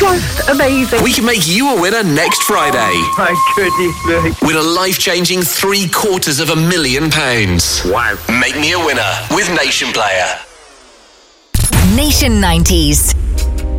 just amazing. We can make you a winner next Friday. My goodness me. Win a life-changing £750,000. Wow. Make me a winner with Nation Player. Nation 90s.